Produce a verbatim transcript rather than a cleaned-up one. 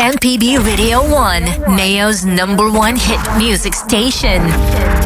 M P B Radio one, Mayo's number one hit music station.